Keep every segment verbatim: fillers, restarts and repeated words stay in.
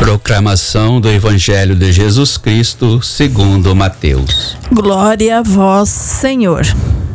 Proclamação do Evangelho de Jesus Cristo segundo Mateus. Glória a vós, Senhor.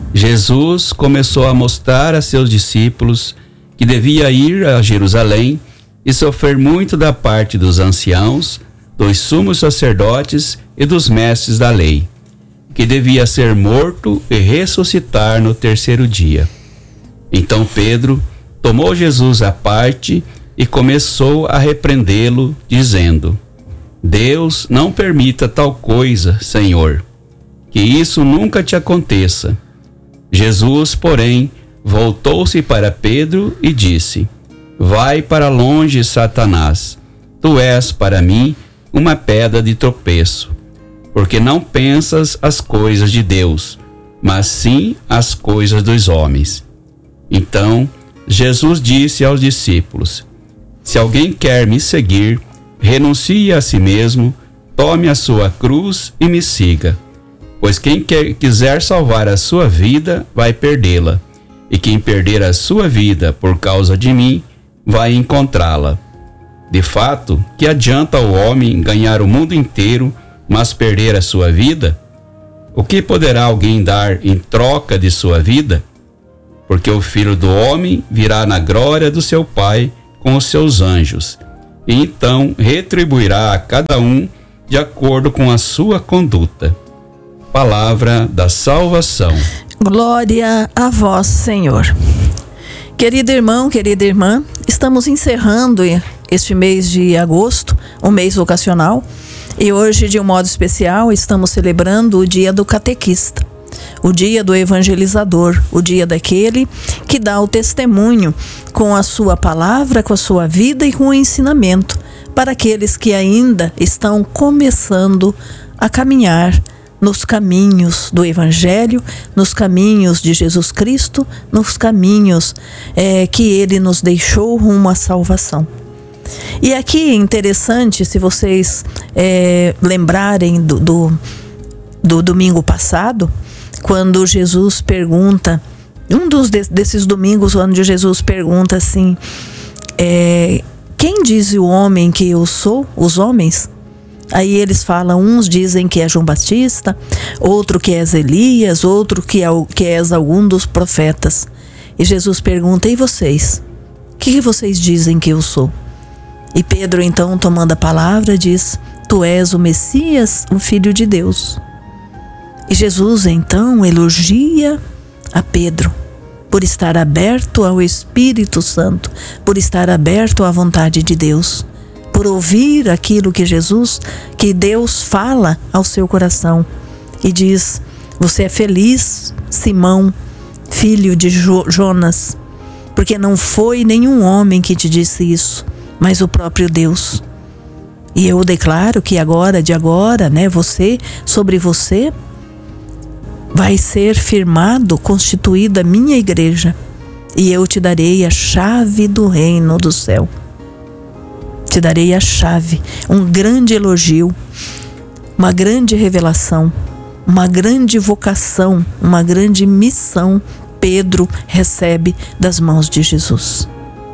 Jesus começou a mostrar a seus discípulos que devia ir a Jerusalém e sofrer muito da parte dos anciãos, dos sumos sacerdotes e dos mestres da lei, que devia ser morto e ressuscitar no terceiro dia. Então Pedro tomou Jesus à parte e começou a repreendê-lo, dizendo: Deus não permita tal coisa, Senhor, que isso nunca te aconteça. Jesus, porém, voltou-se para Pedro e disse: Vai para longe, Satanás, tu és para mim uma pedra de tropeço, porque não pensas as coisas de Deus, mas sim as coisas dos homens. Então Jesus disse aos discípulos: Se alguém quer me seguir, renuncie a si mesmo, tome a sua cruz e me siga. Pois quem quer, quiser salvar a sua vida, vai perdê-la. E quem perder a sua vida por causa de mim, vai encontrá-la. De fato, que adianta o homem ganhar o mundo inteiro, mas perder a sua vida? O que poderá alguém dar em troca de sua vida? Porque o Filho do Homem virá na glória do seu Pai com os seus anjos, e então retribuirá a cada um de acordo com a sua conduta. Palavra da salvação. Glória a vós, Senhor. Querido irmão, querida irmã, estamos encerrando este mês de agosto, um mês vocacional, e hoje, de um modo especial, estamos celebrando o dia do catequista, o dia do evangelizador, o dia daquele que dá o testemunho com a sua palavra, com a sua vida e com o ensinamento para aqueles que ainda estão começando a caminhar nos caminhos do Evangelho, nos caminhos de Jesus Cristo, nos caminhos é, que Ele nos deixou rumo à salvação. E aqui é interessante, se vocês é, lembrarem do, do, do domingo passado, quando Jesus pergunta, um dos de, desses domingos onde Jesus pergunta assim, é, quem diz o homem que eu sou? Os homens? Aí eles falam, uns dizem que é João Batista, outro que és Elias, outro que, é, que és algum dos profetas. E Jesus pergunta, e vocês? O que, que vocês dizem que eu sou? E Pedro então, tomando a palavra, diz, tu és o Messias, o Filho de Deus. E Jesus então elogia a Pedro por estar aberto ao Espírito Santo, por estar aberto à vontade de Deus, por ouvir aquilo que Jesus, que Deus fala ao seu coração. E diz, você é feliz, Simão, filho de jo- Jonas, porque não foi nenhum homem que te disse isso, mas o próprio Deus. E eu declaro que agora, de agora, né, você, sobre você, vai ser firmado, constituída a minha igreja, e eu te darei a chave do reino do céu. Te darei a chave, um grande elogio, uma grande revelação, uma grande vocação, uma grande missão Pedro recebe das mãos de Jesus.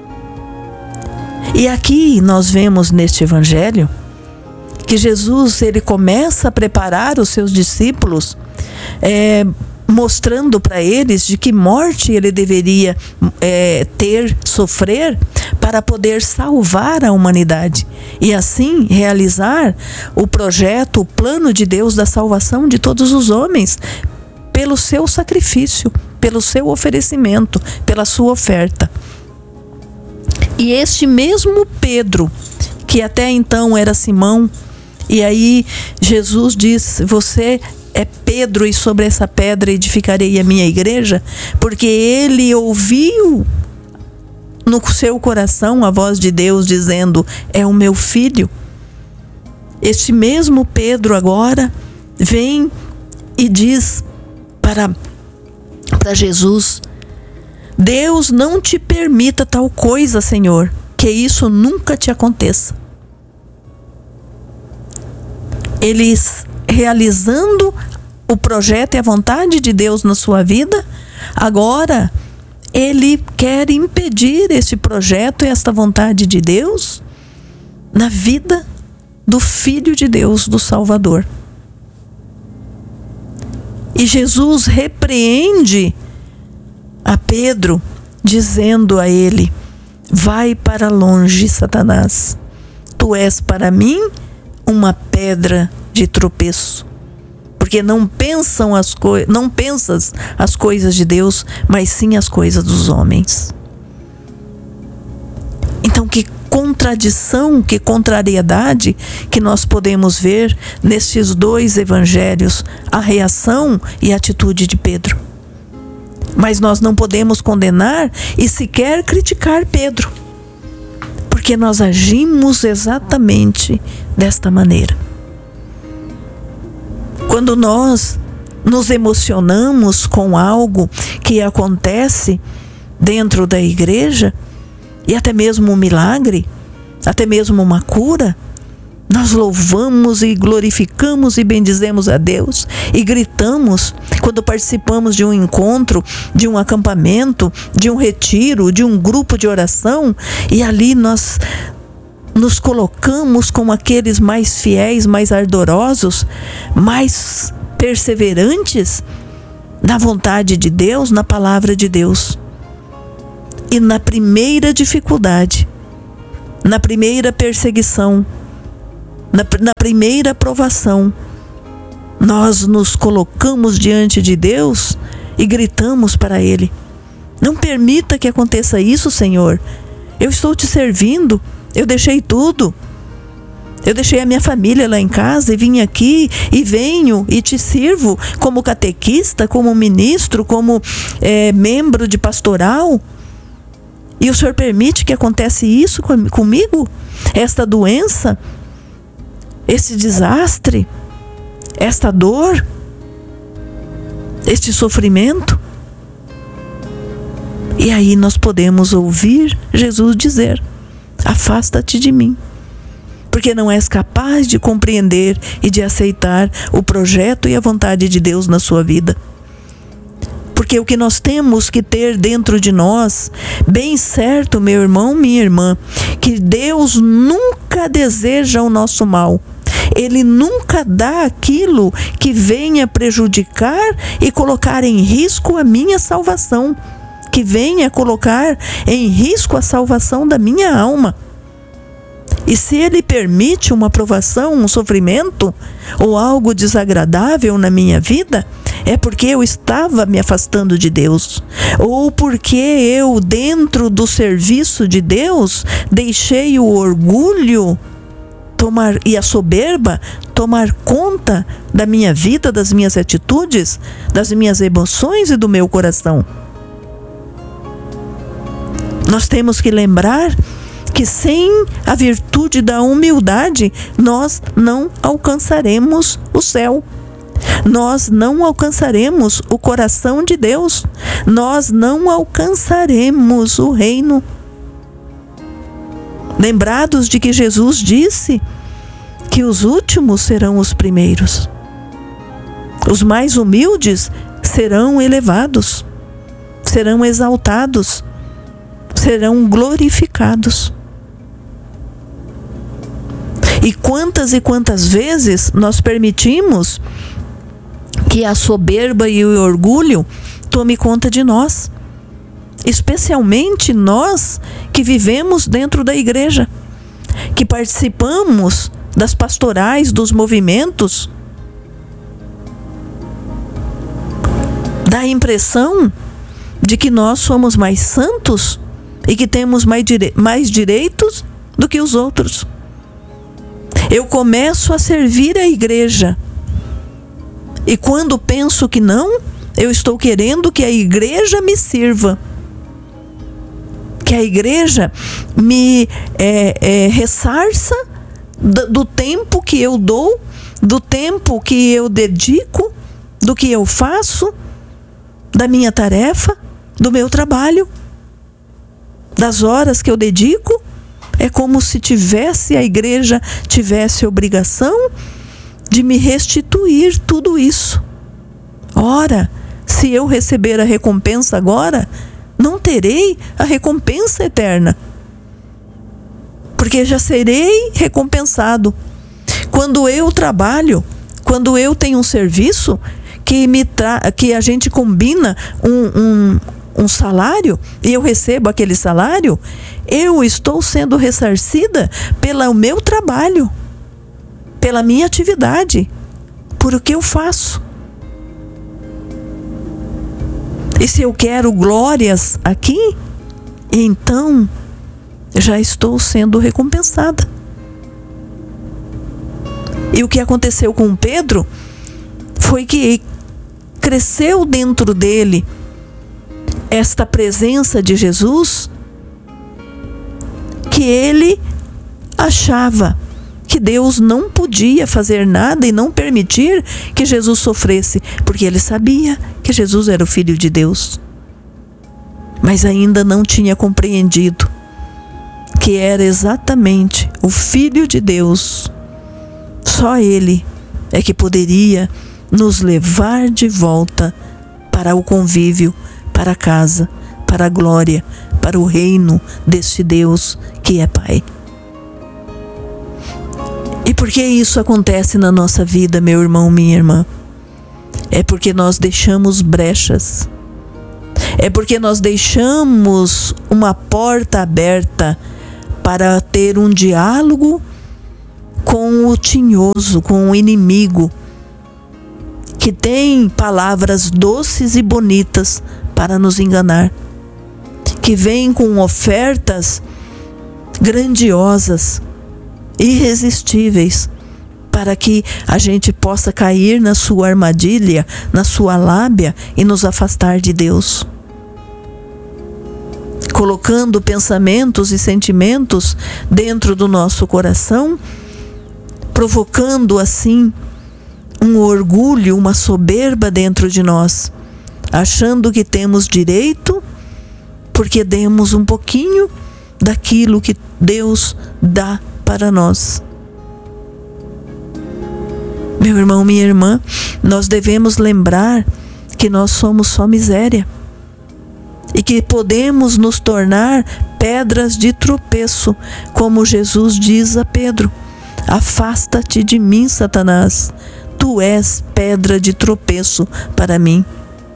E aqui nós vemos neste evangelho que Jesus, ele começa a preparar os seus discípulos, é, mostrando para eles de que morte ele deveria é, ter, sofrer, para poder salvar a humanidade e assim realizar o projeto, o plano de Deus da salvação de todos os homens, pelo seu sacrifício, pelo seu oferecimento, pela sua oferta. E este mesmo Pedro, que até então era Simão, e aí Jesus diz, você é Pedro e sobre essa pedra edificarei a minha igreja, porque ele ouviu no seu coração a voz de Deus dizendo, é o meu filho. Este mesmo Pedro agora vem e diz para, para Jesus, Deus não te permita tal coisa, Senhor, que isso nunca te aconteça. Eles realizando o projeto e a vontade de Deus na sua vida, agora ele quer impedir esse projeto e esta vontade de Deus na vida do Filho de Deus, do Salvador. E Jesus repreende a Pedro, dizendo a ele: vai para longe, Satanás. Tu és para mim uma pedra de tropeço, porque não pensam as co- não pensas as coisas de Deus, mas sim as coisas dos homens. Então, que contradição, que contrariedade que nós podemos ver nestes dois evangelhos, a reação e a atitude de Pedro. Mas nós não podemos condenar e sequer criticar Pedro, porque nós agimos exatamente desta maneira. Quando nós nos emocionamos com algo que acontece dentro da igreja, e até mesmo um milagre, até mesmo uma cura, nós louvamos e glorificamos e bendizemos a Deus e gritamos quando participamos de um encontro, de um acampamento, de um retiro, de um grupo de oração, e ali nós nos colocamos como aqueles mais fiéis, mais ardorosos, mais perseverantes na vontade de Deus, na palavra de Deus. E na primeira dificuldade, na primeira perseguição, na, na primeira provação, nós nos colocamos diante de Deus e gritamos para Ele: não permita que aconteça isso, Senhor. Eu estou te servindo, eu deixei tudo. Eu deixei a minha família lá em casa e vim aqui e venho e te sirvo como catequista, como ministro, como é, membro de pastoral. E o Senhor permite que aconteça isso com, comigo? Esta doença? Esse desastre? Esta dor? Este sofrimento? E aí nós podemos ouvir Jesus dizer: afasta-te de mim, porque não és capaz de compreender e de aceitar o projeto e a vontade de Deus na sua vida. Porque o que nós temos que ter dentro de nós, bem certo, meu irmão, minha irmã, que Deus nunca deseja o nosso mal. Ele nunca dá aquilo que venha prejudicar e colocar em risco a minha salvação, que venha colocar em risco a salvação da minha alma. E se Ele permite uma provação, um sofrimento ou algo desagradável na minha vida, é porque eu estava me afastando de Deus, ou porque eu, dentro do serviço de Deus, deixei o orgulho tomar, e a soberba tomar conta da minha vida, das minhas atitudes, das minhas emoções e do meu coração. Nós temos que lembrar que sem a virtude da humildade, nós não alcançaremos o céu. Nós não alcançaremos o coração de Deus. Nós não alcançaremos o reino. Lembrados de que Jesus disse que os últimos serão os primeiros. Os mais humildes serão elevados, serão exaltados, serão glorificados. E quantas e quantas vezes nós permitimos que a soberba e o orgulho tome conta de nós, especialmente nós que vivemos dentro da igreja, que participamos das pastorais, dos movimentos. Dá a impressão de que nós somos mais santos e que temos mais, dire- mais direitos do que os outros. Eu começo a servir a igreja e quando penso que não, eu estou querendo que a igreja me sirva, que a igreja me é, é, ressarça do, do tempo que eu dou, do tempo que eu dedico, do que eu faço, da minha tarefa, do meu trabalho, das horas que eu dedico. É como se tivesse, a igreja tivesse obrigação de me restituir tudo isso. Ora, se eu receber a recompensa agora, não terei a recompensa eterna. porque já serei recompensado. Quando eu trabalho, quando eu tenho um serviço que, me tra que a gente combina um, um, um salário e eu recebo aquele salário, eu estou sendo ressarcida pelo meu trabalho, pela minha atividade, por o que eu faço. E se eu quero glórias aqui, então já estou sendo recompensada. E o que aconteceu com Pedro foi que cresceu dentro dele esta presença de Jesus, que ele achava que Deus não podia fazer nada e não permitir que Jesus sofresse, porque ele sabia que Jesus era o Filho de Deus, mas ainda não tinha compreendido que era exatamente o Filho de Deus. Só Ele é que poderia nos levar de volta para o convívio, para a casa, para a glória, para o reino deste Deus que é Pai. E por que isso acontece na nossa vida, meu irmão, minha irmã? É porque nós deixamos brechas. É porque nós deixamos uma porta aberta para ter um diálogo com o tinhoso, com o inimigo, que tem palavras doces e bonitas para nos enganar, que vem com ofertas grandiosas, irresistíveis, para que a gente possa cair na sua armadilha, na sua lábia e nos afastar de Deus, colocando pensamentos e sentimentos dentro do nosso coração, provocando assim um orgulho, uma soberba dentro de nós, achando que temos direito porque demos um pouquinho daquilo que Deus dá para nós. Meu irmão, minha irmã, nós devemos lembrar que nós somos só miséria e que podemos nos tornar pedras de tropeço, como Jesus diz a Pedro: afasta-te de mim, Satanás, tu és pedra de tropeço para mim.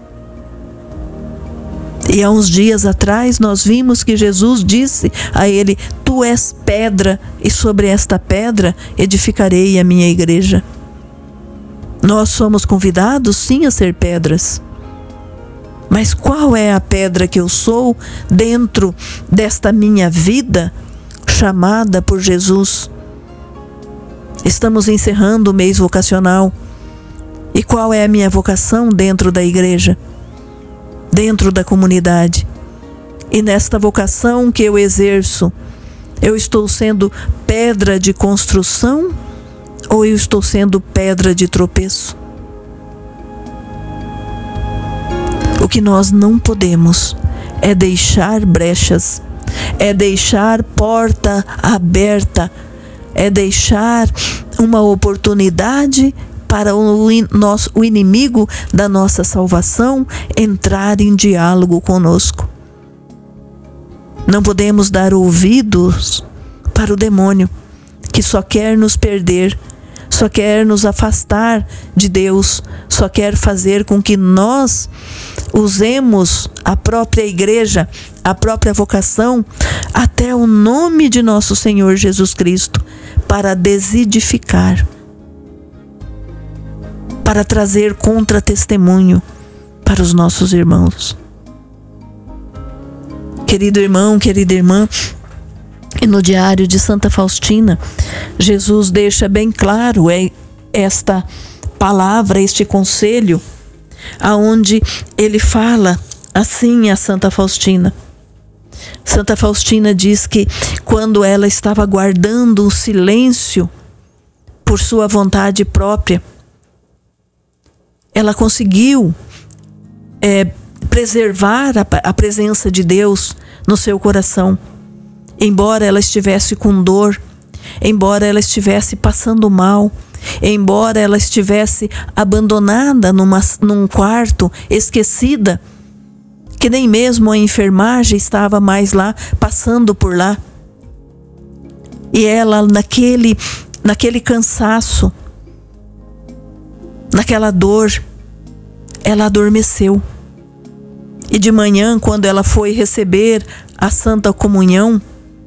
E há uns dias atrás nós vimos que Jesus disse a ele: tu és pedra, e sobre esta pedra edificarei a minha igreja. Nós somos convidados sim a ser pedras, mas qual é a pedra que eu sou dentro desta minha vida chamada por Jesus? Estamos encerrando o mês vocacional. E qual é a minha vocação dentro da igreja, dentro da comunidade? E nesta vocação que eu exerço, eu estou sendo pedra de construção ou eu estou sendo pedra de tropeço? O que nós não podemos é deixar brechas, é deixar porta aberta, é deixar uma oportunidade para o, nosso, o inimigo da nossa salvação entrar em diálogo conosco. Não podemos dar ouvidos para o demônio, que só quer nos perder, só quer nos afastar de Deus, só quer fazer com que nós usemos a própria igreja, a própria vocação, até o nome de nosso Senhor Jesus Cristo, para desedificar, para trazer contra-testemunho para os nossos irmãos. Querido irmão, querida irmã, e no diário de Santa Faustina, Jesus deixa bem claro é, esta palavra, este conselho, aonde ele fala assim a Santa Faustina. Santa Faustina diz que quando ela estava guardando o silêncio por sua vontade própria, ela conseguiu é, preservar a, a presença de Deus no seu coração. Embora ela estivesse com dor, embora ela estivesse passando mal, embora ela estivesse abandonada numa, num quarto, esquecida, que nem mesmo a enfermagem estava mais lá, passando por lá. E ela, naquele, naquele cansaço, naquela dor, ela adormeceu. E de manhã, quando ela foi receber a Santa Comunhão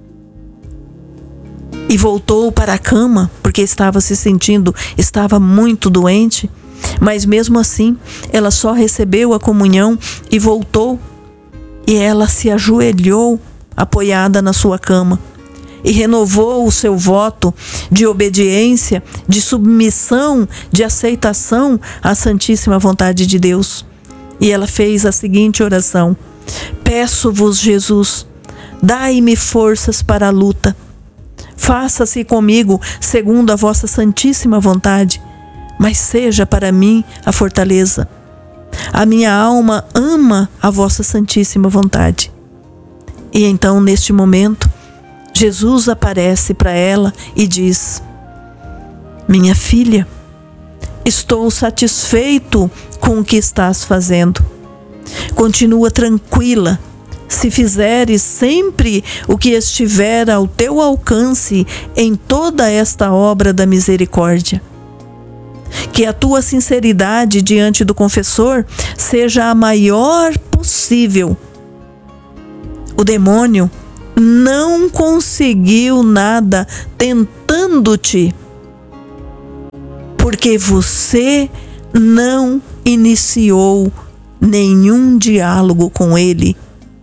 e voltou para a cama, porque estava se sentindo, estava muito doente, mas mesmo assim, ela só recebeu a comunhão e voltou. E ela se ajoelhou, apoiada na sua cama, e renovou o seu voto de obediência, de submissão, de aceitação à Santíssima Vontade de Deus. E ela fez a seguinte oração: peço-vos, Jesus, dai-me forças para a luta. Faça-se comigo segundo a vossa santíssima vontade, mas seja para mim a fortaleza. A minha alma ama a vossa santíssima vontade. E então, neste momento, Jesus aparece para ela e diz: minha filha, estou satisfeito com o que estás fazendo. Continua tranquila. Se fizeres sempre o que estiver ao teu alcance em toda esta obra da misericórdia, que a tua sinceridade diante do confessor seja a maior possível. O demônio não conseguiu nada tentando-te, porque você não iniciou nenhum diálogo com ele.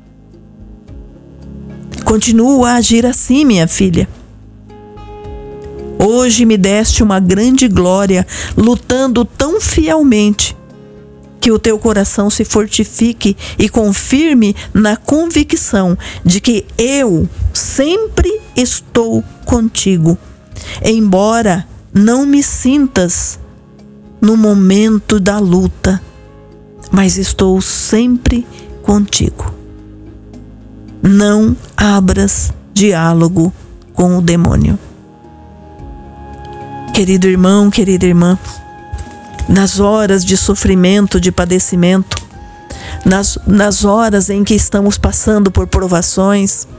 Continua a agir assim, minha filha. Hoje me deste uma grande glória, lutando tão fielmente, que o teu coração se fortifique e confirme na convicção de que eu sempre estou contigo, embora não me sintas no momento da luta, mas estou sempre contigo. Não abras diálogo com o demônio. Querido irmão, querida irmã, nas horas de sofrimento, de padecimento, nas, nas horas em que estamos passando por provações,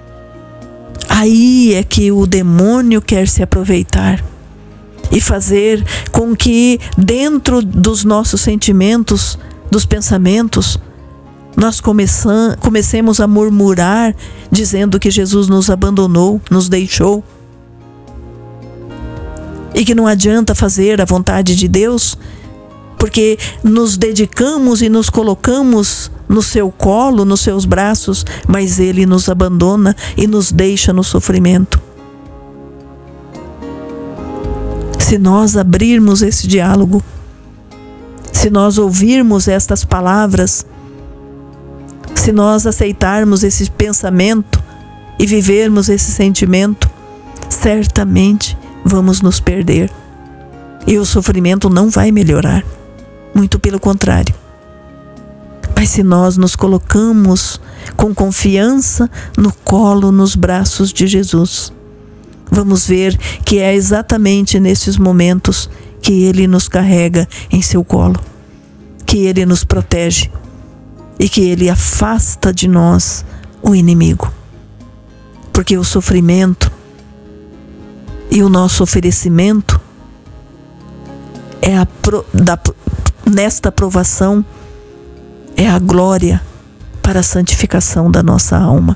aí é que o demônio quer se aproveitar e fazer com que dentro dos nossos sentimentos, dos pensamentos, nós começam, comecemos a murmurar, dizendo que Jesus nos abandonou, nos deixou, e que não adianta fazer a vontade de Deus, porque nos dedicamos e nos colocamos no seu colo, nos seus braços, mas Ele nos abandona e nos deixa no sofrimento. Se nós abrirmos esse diálogo, se nós ouvirmos estas palavras, se nós aceitarmos esse pensamento e vivermos esse sentimento, certamente vamos nos perder. E o sofrimento não vai melhorar. Muito pelo contrário. Mas se nós nos colocamos com confiança no colo, nos braços de Jesus, vamos ver que é exatamente nesses momentos que Ele nos carrega em seu colo, que Ele nos protege e que Ele afasta de nós o inimigo. Porque o sofrimento e o nosso oferecimento é a pro, da, nesta provação é a glória para a santificação da nossa alma.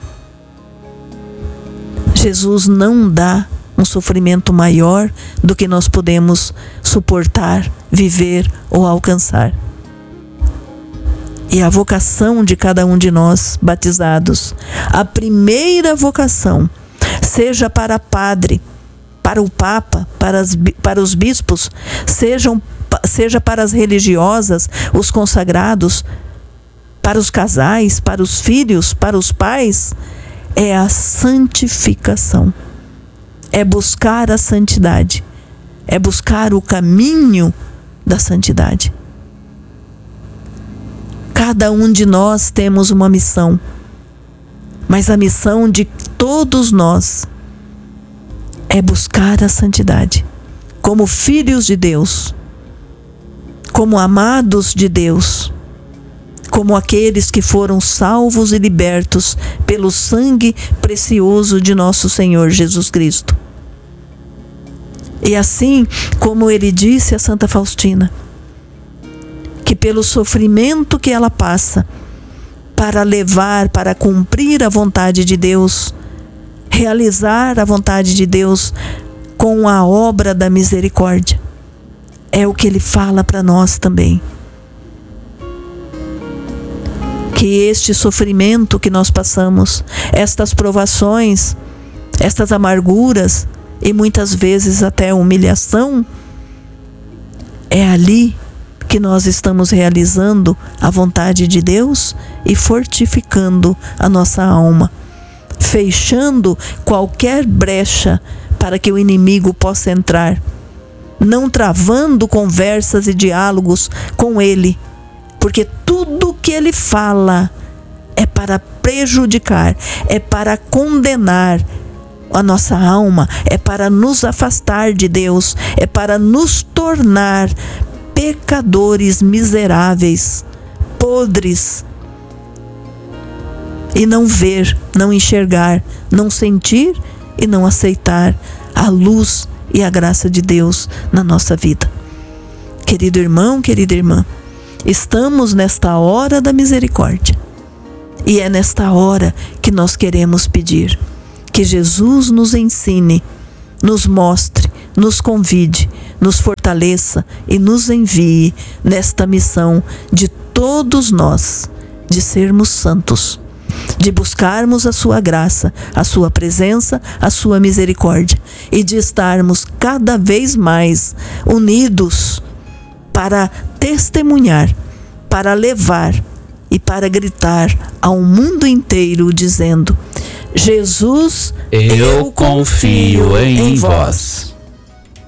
Jesus não dá um sofrimento maior do que nós podemos suportar, viver ou alcançar. E a vocação de cada um de nós batizados, a primeira vocação, seja para padre, para o Papa, para, as, para os bispos, sejam, seja para as religiosas, os consagrados, para os casais, para os filhos, para os pais, é a santificação. É buscar a santidade. É buscar o caminho da santidade. Cada um de nós temos uma missão, mas a missão de todos nós é buscar a santidade, como filhos de Deus, como amados de Deus, como aqueles que foram salvos e libertos pelo sangue precioso de nosso Senhor Jesus Cristo. E assim como ele disse a Santa Faustina, que pelo sofrimento que ela passa, para levar, para cumprir a vontade de Deus, realizar a vontade de Deus com a obra da misericórdia, é o que ele fala para nós também. Que este sofrimento que nós passamos, estas provações, estas amarguras e muitas vezes até humilhação, é ali que nós estamos realizando a vontade de Deus e fortificando a nossa alma, fechando qualquer brecha para que o inimigo possa entrar, não travando conversas e diálogos com ele, porque tudo que ele fala é para prejudicar, é para condenar a nossa alma, é para nos afastar de Deus, é para nos tornar pecadores miseráveis, podres, e não ver, não enxergar, não sentir e não aceitar a luz e a graça de Deus na nossa vida. Querido irmão, querida irmã, estamos nesta hora da misericórdia, e é nesta hora que nós queremos pedir que Jesus nos ensine, nos mostre, nos convide, nos fortaleça e nos envie nesta missão de todos nós, de sermos santos, de buscarmos a sua graça, a sua presença, a sua misericórdia, e de estarmos cada vez mais unidos para testemunhar, para levar e para gritar ao mundo inteiro dizendo: Jesus, eu confio em vós.